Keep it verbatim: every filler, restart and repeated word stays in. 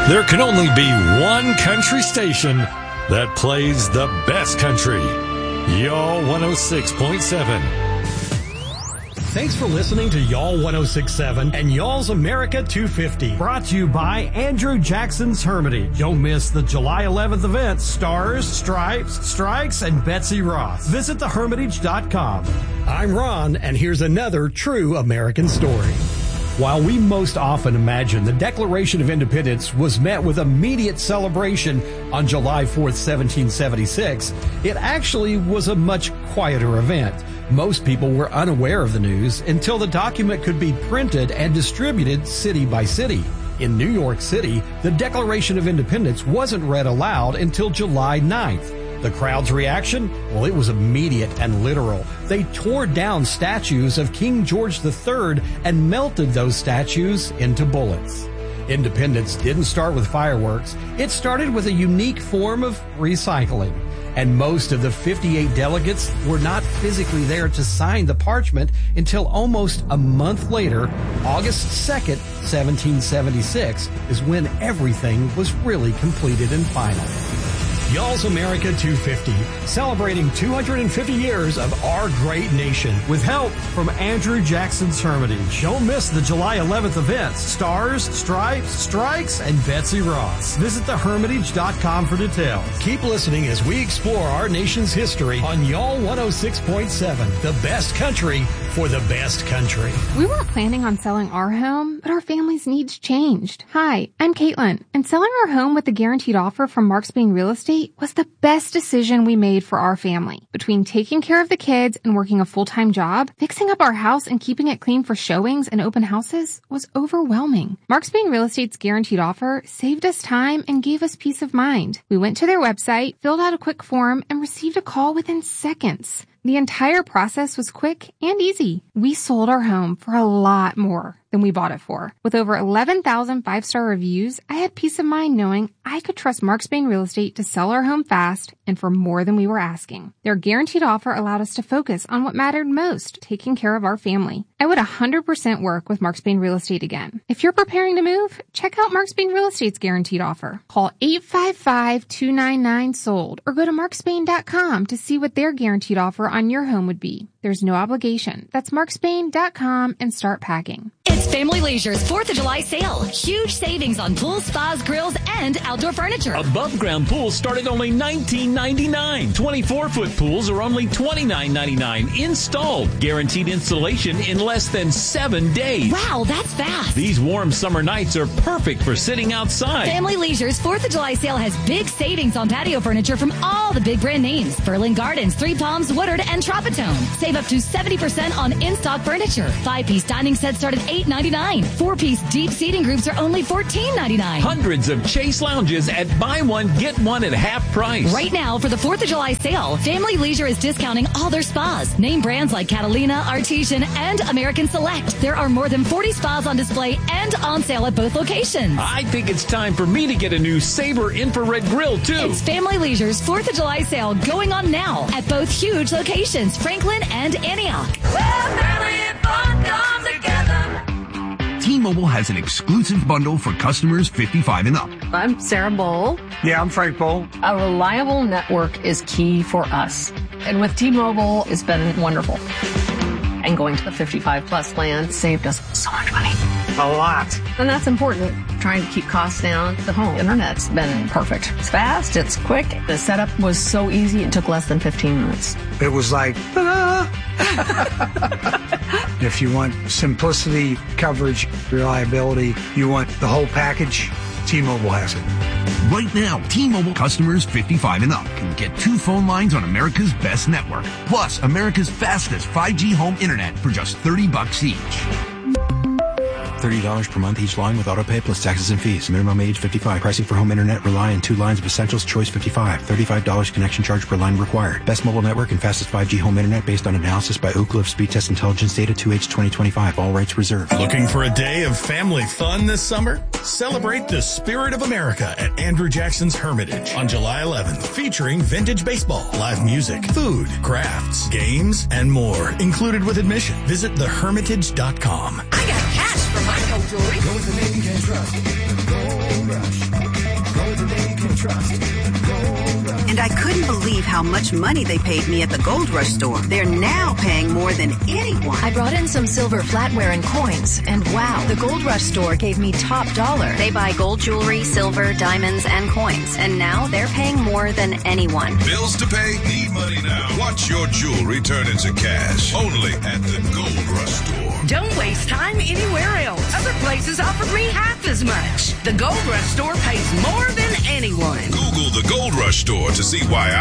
There can only be one country station that plays the best country. Y'all one oh six point seven. Thanks for listening to Y'all one oh six point seven and Y'all's America two fifty. Brought to you by Andrew Jackson's Hermitage. Don't miss the July eleventh event, Stars, Stripes, Strikes, and Betsy Ross. Visit the hermitage dot com. I'm Ron, and here's another true American story. While we most often imagine the Declaration of Independence was met with immediate celebration on July fourth, seventeen seventy-six, it actually was a much quieter event. Most people were unaware of the news until the document could be printed and distributed city by city. In New York City, the Declaration of Independence wasn't read aloud until July ninth. The crowd's reaction? Well, it was immediate and literal. They tore down statues of King George the Third and melted those statues into bullets. Independence didn't start with fireworks. It started with a unique form of recycling. And most of the fifty-eight delegates were not physically there to sign the parchment until almost a month later, August second, seventeen seventy-six, is when everything was really completed and final. Y'all's America two fifty, celebrating two hundred fifty years of our great nation with help from Andrew Jackson's Hermitage. Don't miss the July eleventh events, Stars, Stripes, Strikes, and Betsy Ross. Visit the hermitage dot com for details. Keep listening as we explore our nation's history on Y'all one oh six point seven, the best country for the best country. We weren't planning on selling our home, but our family's needs changed. Hi, I'm Caitlin, and selling our home with the guaranteed offer from Mark Spain Real Estate was the best decision we made for our family. Between taking care of the kids and working a full-time job, fixing up our house and keeping it clean for showings and open houses was overwhelming. Mark Spain Real Estate's guaranteed offer saved us time and gave us peace of mind. We went to their website, filled out a quick form, and received a call within seconds. The entire process was quick and easy. We sold our home for a lot more than we bought it for. With over eleven thousand five-star reviews, I had peace of mind knowing I could trust Mark Spain Real Estate to sell our home fast and for more than we were asking. Their guaranteed offer allowed us to focus on what mattered most, taking care of our family. I would one hundred percent work with Mark Spain Real Estate again. If you're preparing to move, check out Mark Spain Real Estate's guaranteed offer. Call eight five five, two nine nine, sold or go to mark spain dot com to see what their guaranteed offer on your home would be. There's no obligation. That's mark spain dot com and start packing. It's Family Leisure's fourth of July sale. Huge savings on pools, spas, grills, and outdoor furniture. Above ground pools start at only nineteen ninety-nine. twenty-four foot pools are only twenty-nine ninety-nine. Installed. Guaranteed installation in less than seven days. Wow, that's fast. These warm summer nights are perfect for sitting outside. Family Leisure's fourth of July sale has big savings on patio furniture from all the big brand names. Berlin Gardens, Three Palms, Woodard, and Tropitone. Save up to seventy percent on in-stock furniture. Five-piece dining sets start at eight ninety-nine. Four-piece deep seating groups are only fourteen ninety-nine. Hundreds of Chase lounges at buy one, get one at half price. Right now, for the fourth of July sale, Family Leisure is discounting all their spas. Name brands like Catalina, Artesian, and American Select. There are more than forty spas on display and on sale at both locations. I think it's time for me to get a new Sabre infrared grill, too. It's Family Leisure's fourth of July sale going on now at both huge locations, Franklin and Antioch. Well, family and fun come together. T-Mobile has an exclusive bundle for customers fifty-five and up. I'm Sarah Bowl. Yeah, I'm Frank Bowl. A reliable network is key for us. And with T-Mobile, it's been wonderful. And going to the fifty-five plus plan saved us so much money. A lot. And that's important. Trying to keep costs down. The home internet's been perfect. It's fast, it's quick. The setup was so easy, it took less than fifteen minutes. It was like, ta-da! If you want simplicity, coverage, reliability, you want the whole package, T-Mobile has it. Right now, T-Mobile customers fifty-five and up can get two phone lines on America's best network, plus America's fastest five G home internet for just thirty bucks each. thirty dollars per month each line with autopay plus taxes and fees. Minimum age fifty-five. Pricing for home internet rely on two lines of Essentials Choice fifty-five. thirty-five dollars connection charge per line required. Best mobile network and fastest five G home internet based on analysis by Oak Cliff Speed Test Intelligence Data two H twenty twenty-five. All rights reserved. Looking for a day of family fun this summer? Celebrate the spirit of America at Andrew Jackson's Hermitage on July eleventh, featuring vintage baseball, live music, food, crafts, games, and more, included with admission. Visit the hermitage dot com. I got cash for my gold jewelry. Go with the name you can trust. Gold Rush. couldn't believe how much money they paid me at the Gold Rush store. They're now paying more than anyone. I brought in some silver flatware and coins, and wow, the Gold Rush store gave me top dollar. They buy gold jewelry, silver, diamonds, and coins, and now they're paying more than anyone. Bills to pay? Need money now? Watch your jewelry turn into cash. Only at the Gold Rush store. Don't waste time anywhere else. Other places offer me half as much. The Gold Rush store pays more than anyone. Google the Gold Rush store to see why